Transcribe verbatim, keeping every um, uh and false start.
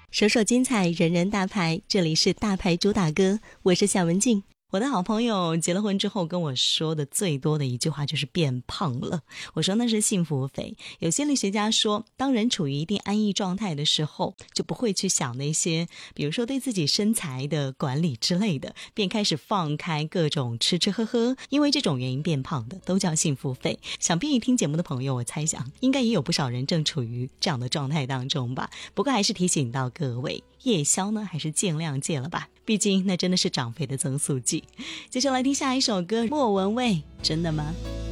首首精彩，人人大牌，这里是大牌主打歌，我是夏文静。我的好朋友结了婚之后跟我说的最多的一句话就是变胖了。我说那是幸福肥。有心理学家说，当人处于一定安逸状态的时候，就不会去想那些比如说对自己身材的管理之类的，便开始放开各种吃吃喝喝，因为这种原因变胖的都叫幸福肥。想必一听节目的朋友，我猜想应该也有不少人正处于这样的状态当中吧。不过还是提醒到各位，夜宵呢还是尽量戒了吧，毕竟那真的是长肥的增速剂。接下来听下一首歌，莫文蔚，真的吗？